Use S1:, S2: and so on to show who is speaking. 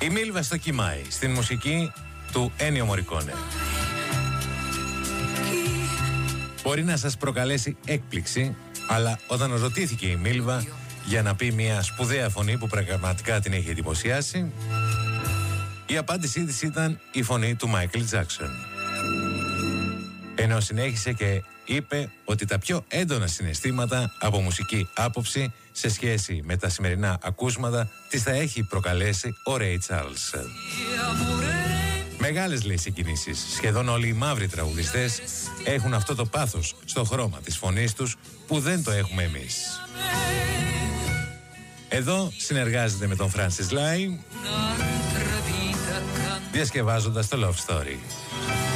S1: Η Μίλβα στο Κιμάι, στην μουσική του Ένιο Μορικόνε. Μπορεί να σας προκαλέσει έκπληξη, αλλά όταν ρωτήθηκε η Μίλβα για να πει μια σπουδαία φωνή που πραγματικά την έχει εντυπωσιάσει, η απάντησή της ήταν η φωνή του Μάικλ Τζάκσον. Ενώ συνέχισε και είπε ότι τα πιο έντονα συναισθήματα από μουσική άποψη σε σχέση με τα σημερινά ακούσματα της θα έχει προκαλέσει ο Ρέι Τσάρλς. Μεγάλες, λέει, συγκινήσεις. Σχεδόν όλοι οι μαύροι τραγουδιστές έχουν αυτό το πάθος στο χρώμα της φωνής τους που δεν το έχουμε εμείς. Εδώ συνεργάζεται με τον Φράνσις Lai, διασκευάζοντας το Love Story.